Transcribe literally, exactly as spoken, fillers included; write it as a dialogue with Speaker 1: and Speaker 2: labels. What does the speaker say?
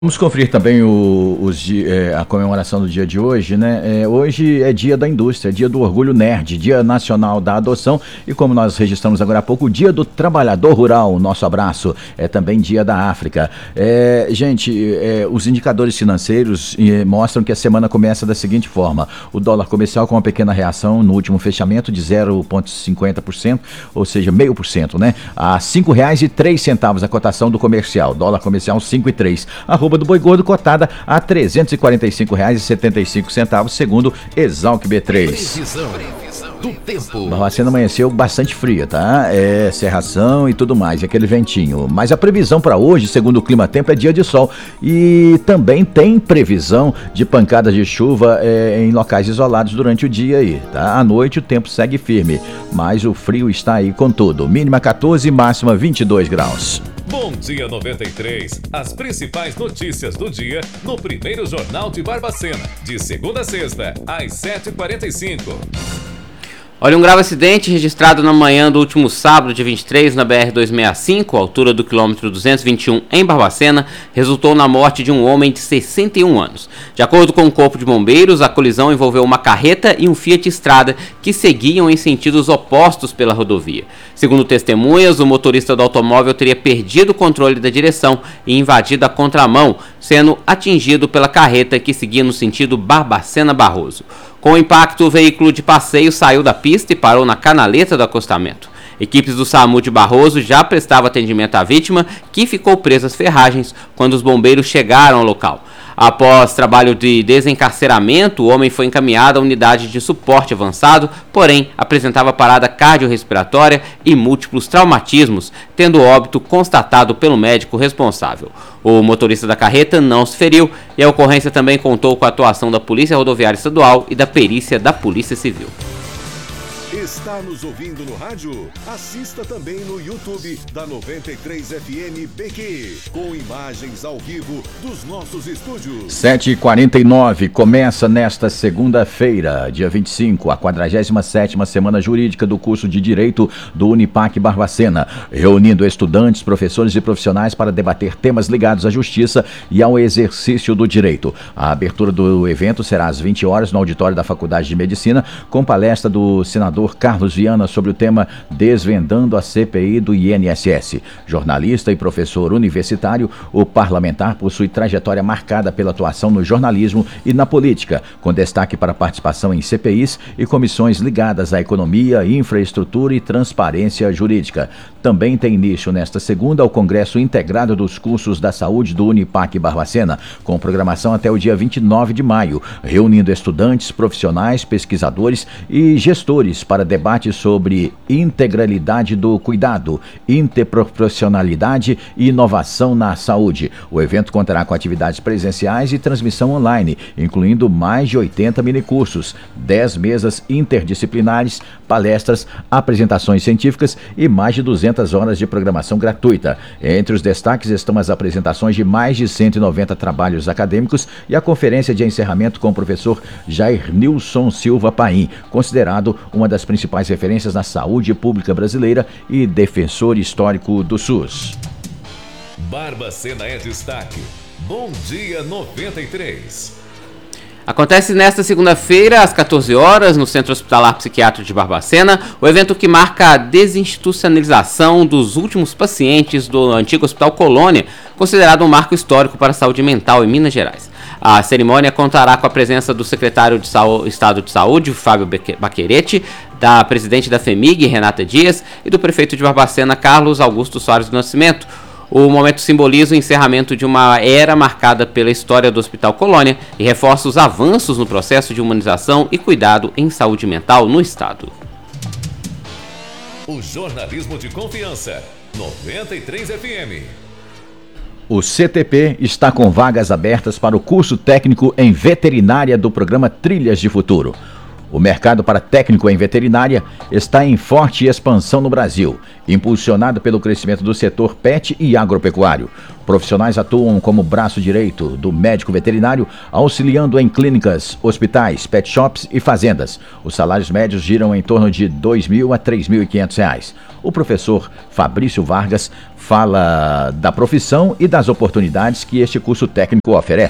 Speaker 1: Vamos conferir também o, os, é, a comemoração do dia de hoje, né? É, hoje é dia da indústria, dia do orgulho nerd, dia nacional da adoção e, como nós registramos agora há pouco, o dia do trabalhador rural. Nosso abraço. É também dia da África. É, gente, é, os indicadores financeiros é, mostram que a semana começa da seguinte forma: o dólar comercial com uma pequena reação no último fechamento de zero vírgula cinquenta por cento, ou seja, meio por cento, né? A cinco reais e três centavos a cotação do comercial. Dólar comercial cinco e três. Arroba do Boi Gordo cotada a trezentos e quarenta e cinco reais e setenta e cinco centavos, segundo Exalc B três.
Speaker 2: Previsão do tempo.
Speaker 1: Barbacena amanheceu bastante fria, tá? É cerração e tudo mais, aquele ventinho. Mas a previsão para hoje, segundo o Clima Tempo, é dia de sol. E também tem previsão de pancadas de chuva é, em locais isolados durante o dia aí, tá? À noite o tempo segue firme, mas o frio está aí com tudo. Mínima quatorze, máxima vinte e dois graus.
Speaker 2: Bom dia noventa e três. As principais notícias do dia no primeiro Jornal de Barbacena, de segunda a sexta, às sete e quarenta e cinco.
Speaker 3: Olha, um grave acidente registrado na manhã do último sábado, dia vinte e três, na B R duzentos e sessenta e cinco, altura do quilômetro duzentos e vinte e um, em Barbacena, resultou na morte de um homem de sessenta e um anos. De acordo com o Corpo de Bombeiros, a colisão envolveu uma carreta e um Fiat Strada que seguiam em sentidos opostos pela rodovia. Segundo testemunhas, o motorista do automóvel teria perdido o controle da direção e invadido a contramão, sendo atingido pela carreta que seguia no sentido Barbacena-Barroso. Com o impacto, o veículo de passeio saiu da pista e parou na canaleta do acostamento. Equipes do SAMU de Barroso já prestavam atendimento à vítima, que ficou presa às ferragens quando os bombeiros chegaram ao local. Após trabalho de desencarceramento, o homem foi encaminhado à unidade de suporte avançado, porém apresentava parada cardiorrespiratória e múltiplos traumatismos, tendo óbito constatado pelo médico responsável. O motorista da carreta não se feriu e a ocorrência também contou com a atuação da Polícia Rodoviária Estadual e da perícia da Polícia Civil.
Speaker 4: Está nos ouvindo no rádio? Assista também no YouTube da noventa e três F M B Q, com imagens ao vivo dos nossos estúdios.
Speaker 1: sete e quarenta e nove, começa nesta segunda-feira, dia vinte e cinco, a quadragésima sétima Semana Jurídica do curso de Direito do Unipac Barbacena, reunindo estudantes, professores e profissionais para debater temas ligados à justiça e ao exercício do direito. A abertura do evento será às vinte horas no auditório da Faculdade de Medicina, com palestra do senador Carlos Viana sobre o tema Desvendando a C P I do I N S S. Jornalista e professor universitário, o parlamentar possui trajetória marcada pela atuação no jornalismo e na política, com destaque para participação em C P Is e comissões ligadas à economia, infraestrutura e transparência jurídica. Também tem início nesta segunda o Congresso Integrado dos Cursos da Saúde do Unipac Barbacena, com programação até o dia vinte e nove de maio, reunindo estudantes, profissionais, pesquisadores e gestores para debate sobre integralidade do cuidado, interprofissionalidade e inovação na saúde. O evento contará com atividades presenciais e transmissão online, incluindo mais de oitenta minicursos, dez mesas interdisciplinares, palestras, apresentações científicas e mais de duzentas horas de programação gratuita. Entre os destaques estão as apresentações de mais de cento e noventa trabalhos acadêmicos e a conferência de encerramento com o professor Jair Nilson Silva Paim, considerado uma das principais referências na saúde pública brasileira e defensor histórico do SUS.
Speaker 2: Barbacena é destaque. Bom dia noventa e três.
Speaker 3: Acontece nesta segunda-feira, às quatorze horas, no Centro Hospitalar Psiquiátrico de Barbacena, o evento que marca a desinstitucionalização dos últimos pacientes do antigo Hospital Colônia, considerado um marco histórico para a saúde mental em Minas Gerais. A cerimônia contará com a presença do secretário de Saúde, Estado de Saúde, Fábio Baquerete, da presidente da FEMIG, Renata Dias, e do prefeito de Barbacena, Carlos Augusto Soares do Nascimento. O momento simboliza o encerramento de uma era marcada pela história do Hospital Colônia e reforça os avanços no processo de humanização e cuidado em saúde mental no Estado.
Speaker 2: O jornalismo de confiança, noventa e três F M.
Speaker 1: O C T P está com vagas abertas para o curso técnico em veterinária do programa Trilhas de Futuro. O mercado para técnico em veterinária está em forte expansão no Brasil, impulsionado pelo crescimento do setor pet e agropecuário. Profissionais atuam como braço direito do médico veterinário, auxiliando em clínicas, hospitais, pet shops e fazendas. Os salários médios giram em torno de dois mil a três mil e quinhentos reais. O professor Fabrício Vargas fala da profissão e das oportunidades que este curso técnico oferece.